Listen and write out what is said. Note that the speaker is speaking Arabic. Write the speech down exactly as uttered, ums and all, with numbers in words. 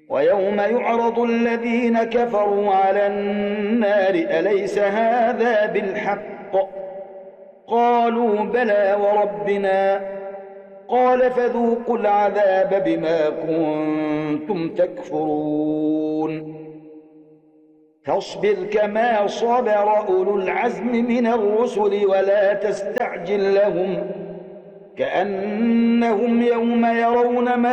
ويوم يعرض الذين كفروا على النار أليس هذا بالحق؟ قالوا بلى وربنا. قال فذوقوا العذاب بما كنتم تكفرون. فاصبر كما صبر أولو العزم من الرسل ولا تستعجل لهم كأنهم يوم يرون ما